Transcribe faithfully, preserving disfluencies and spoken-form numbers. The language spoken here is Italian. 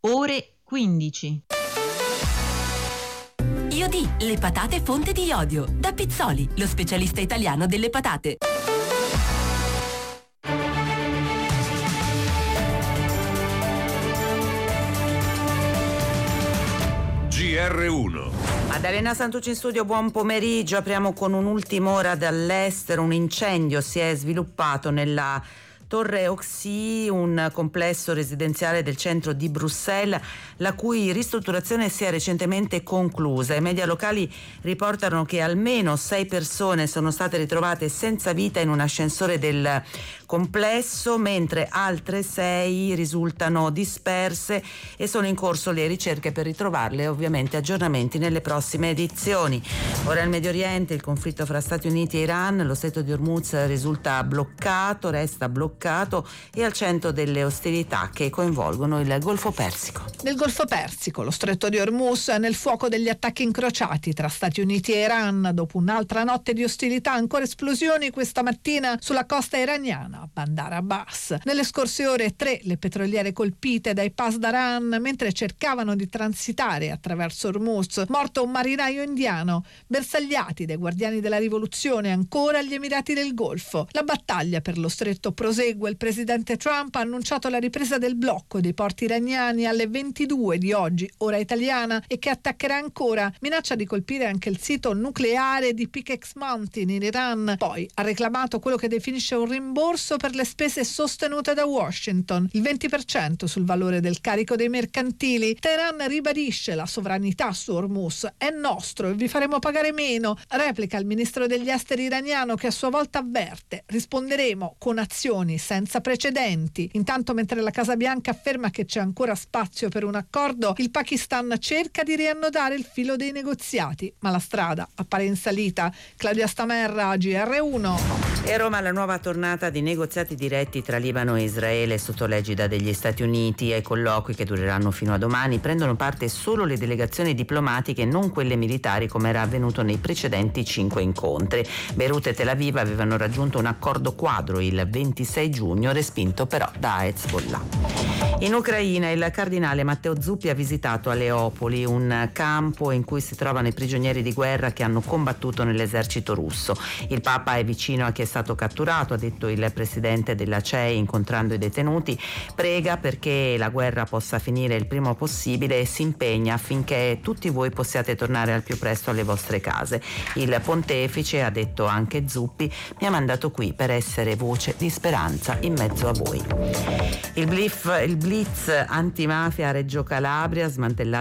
ore quindici. Iodì, le patate fonte di iodio. Da Pizzoli, lo specialista italiano delle patate. G R uno. Maddalena Santucci in studio, buon pomeriggio. Apriamo con un'ultima ora dall'estero. Un incendio si è sviluppato nella Torre Oxy, un complesso residenziale del centro di Bruxelles, la cui ristrutturazione si è recentemente conclusa. I media locali riportano che almeno sei persone sono state ritrovate senza vita in un ascensore del complesso, mentre altre sei risultano disperse e sono in corso le ricerche per ritrovarle e ovviamente aggiornamenti nelle prossime edizioni. Ora il Medio Oriente, il conflitto fra Stati Uniti e Iran, lo stretto di Hormuz risulta bloccato, resta bloccato e al centro delle ostilità che coinvolgono il Golfo Persico. Nel Golfo Persico, lo stretto di Hormuz nel fuoco degli attacchi incrociati tra Stati Uniti e Iran, dopo un'altra notte di ostilità, ancora esplosioni questa mattina sulla costa iraniana, a Bandar Abbas. Nelle scorse ore tre le petroliere colpite dai Pas d'Aran mentre cercavano di transitare attraverso Hormuz. Morto un marinaio indiano. Bersagliati dai guardiani della rivoluzione ancora agli Emirati del Golfo. La battaglia per lo stretto prosegue. Il presidente Trump ha annunciato la ripresa del blocco dei porti iraniani alle ventidue di oggi, ora italiana, e che attaccherà ancora. Minaccia di colpire anche il sito nucleare di Pickex Mountain in Iran. Poi ha reclamato quello che definisce un rimborso per le spese sostenute da Washington, il venti per cento sul valore del carico dei mercantili. Teheran ribadisce la sovranità su Hormuz. È nostro e vi faremo pagare meno. Replica il ministro degli esteri iraniano, che a sua volta avverte: risponderemo con azioni senza precedenti. Intanto, mentre la Casa Bianca afferma che c'è ancora spazio per un accordo, il Pakistan cerca di riannodare il filo dei negoziati, ma la strada appare in salita. Claudia Stamerra, G R uno. E a Roma la nuova tornata di negoziati diretti tra Libano e Israele sotto l'egida degli Stati Uniti. Ai colloqui, che dureranno fino a domani, prendono parte solo le delegazioni diplomatiche, non quelle militari come era avvenuto nei precedenti cinque incontri. Beirut e Tel Aviv avevano raggiunto un accordo quadro il ventisei giugno, respinto però da Hezbollah. In Ucraina il cardinale Matteo Zuppi ha visitato a Leopoli, un campo in cui si trovano i prigionieri di guerra che hanno combattuto nell'esercito russo. Il Papa è vicino a chi è stato catturato, ha detto il presidente della C E I incontrando i detenuti, prega perché la guerra possa finire il prima possibile e si impegna affinché tutti voi possiate tornare al più presto alle vostre case. Il pontefice, ha detto anche Zuppi, mi ha mandato qui per essere voce di speranza in mezzo a voi. Il blitz, il blitz antimafia a Reggio Calabria, smantellato